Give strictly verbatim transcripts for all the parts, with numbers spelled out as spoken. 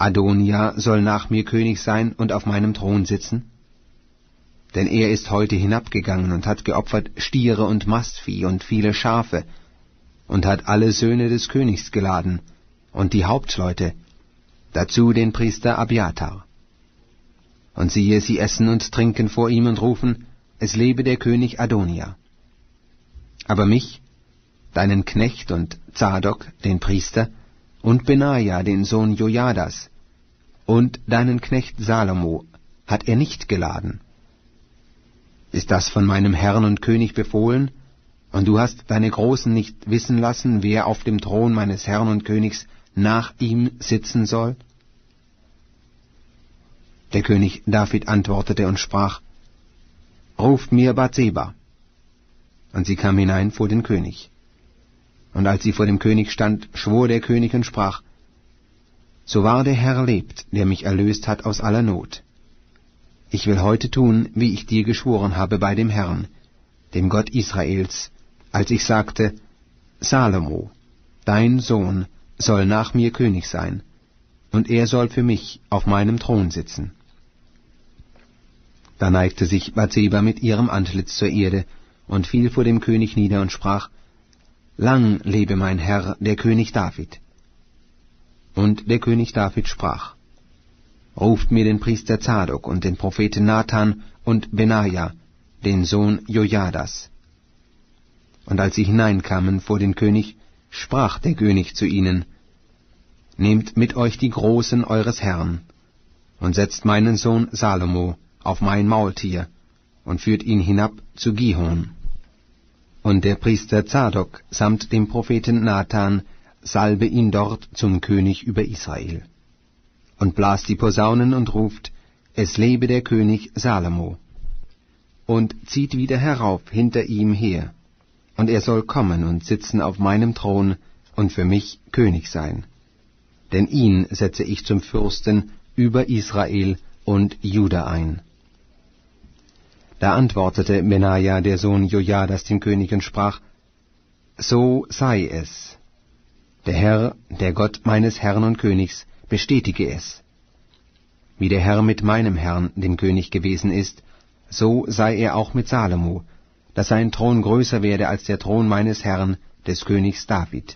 Adonija soll nach mir König sein und auf meinem Thron sitzen? Denn er ist heute hinabgegangen und hat geopfert Stiere und Mastvieh und viele Schafe und hat alle Söhne des Königs geladen und die Hauptleute, dazu den Priester Abiatar. Und siehe, sie essen und trinken vor ihm und rufen, es lebe der König Adonija. Aber mich, deinen Knecht und Zadok, den Priester, und Benaja, den Sohn Jojadas, und deinen Knecht Salomo, hat er nicht geladen. Ist das von meinem Herrn und König befohlen, und du hast deine Großen nicht wissen lassen, wer auf dem Thron meines Herrn und Königs nach ihm sitzen soll? Der König David antwortete und sprach, Ruft mir Bathseba. Und sie kam hinein vor den König. Und als sie vor dem König stand, schwor der König und sprach, So wahr der Herr lebt, der mich erlöst hat aus aller Not. Ich will heute tun, wie ich dir geschworen habe bei dem Herrn, dem Gott Israels, als ich sagte, Salomo, dein Sohn, soll nach mir König sein, und er soll für mich auf meinem Thron sitzen. Da neigte sich Bathseba mit ihrem Antlitz zur Erde und fiel vor dem König nieder und sprach, Lang lebe mein Herr, der König David. Und der König David sprach, Ruft mir den Priester Zadok und den Propheten Nathan und Benaja, den Sohn Jojadas. Und als sie hineinkamen vor den König, sprach der König zu ihnen, Nehmt mit euch die Großen eures Herrn und setzt meinen Sohn Salomo auf mein Maultier und führt ihn hinab zu Gihon. Und der Priester Zadok samt dem Propheten Nathan salbe ihn dort zum König über Israel. Und blas die Posaunen und ruft, es lebe der König Salomo. Und zieht wieder herauf hinter ihm her, und er soll kommen und sitzen auf meinem Thron und für mich König sein. Denn ihn setze ich zum Fürsten über Israel und Juda ein. Da antwortete Benaja, der Sohn Jojadas, dem König und sprach, So sei es. Der Herr, der Gott meines Herrn und Königs, bestätige es. Wie der Herr mit meinem Herrn, dem König, gewesen ist, so sei er auch mit Salomo, dass sein Thron größer werde als der Thron meines Herrn, des Königs David.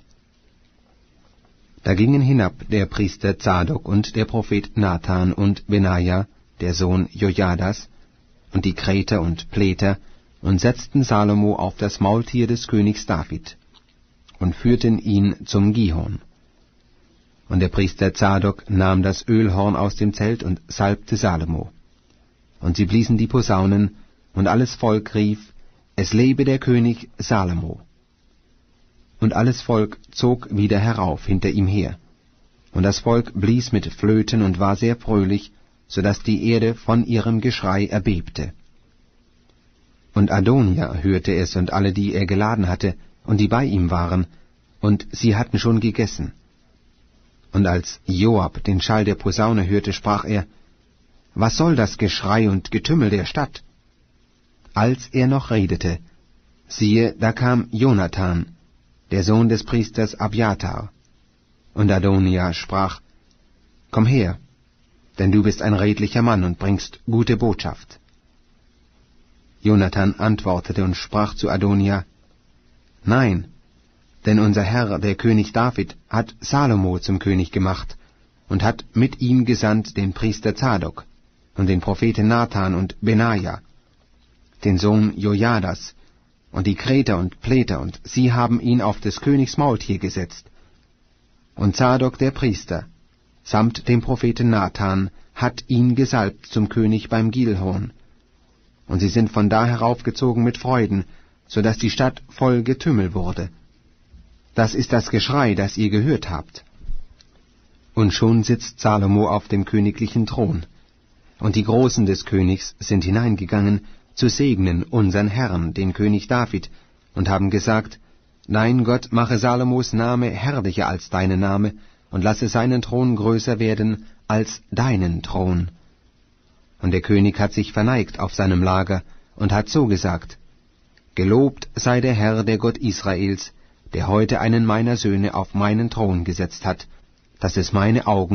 Da gingen hinab der Priester Zadok und der Prophet Nathan und Benaja, der Sohn Jojadas, und die Kreter und Pleter, und setzten Salomo auf das Maultier des Königs David, und führten ihn zum Gihon. Und der Priester Zadok nahm das Ölhorn aus dem Zelt und salbte Salomo. Und sie bliesen die Posaunen, und alles Volk rief, es lebe der König Salomo. Und alles Volk zog wieder herauf hinter ihm her. Und das Volk blies mit Flöten und war sehr fröhlich, so daß die Erde von ihrem Geschrei erbebte. Und Adonija hörte es und alle, die er geladen hatte, und die bei ihm waren, und sie hatten schon gegessen. Und als Joab den Schall der Posaune hörte, sprach er, Was soll das Geschrei und Getümmel der Stadt? Als er noch redete, siehe, da kam Jonathan, der Sohn des Priesters Abiatar. Und Adonija sprach, Komm her, denn du bist ein redlicher Mann und bringst gute Botschaft. Jonathan antwortete und sprach zu Adonija, Nein, denn unser Herr, der König David, hat Salomo zum König gemacht und hat mit ihm gesandt den Priester Zadok und den Propheten Nathan und Benaja, den Sohn Jojadas, und die Kreter und Pleter, und sie haben ihn auf des Königs Maultier gesetzt. Und Zadok der Priester, samt dem Propheten Nathan, hat ihn gesalbt zum König beim Gilhon. Und sie sind von da heraufgezogen mit Freuden, so daß die Stadt voll Getümmel wurde. Das ist das Geschrei, das ihr gehört habt. Und schon sitzt Salomo auf dem königlichen Thron. Und die Großen des Königs sind hineingegangen, zu segnen unsern Herrn, den König David, und haben gesagt, Dein Gott mache Salomos Name herrlicher als deine Name, und lasse seinen Thron größer werden als deinen Thron. Und der König hat sich verneigt auf seinem Lager und hat so gesagt, Gelobt sei der Herr, der Gott Israels, der heute einen meiner Söhne auf meinen Thron gesetzt hat, dass es meine Augen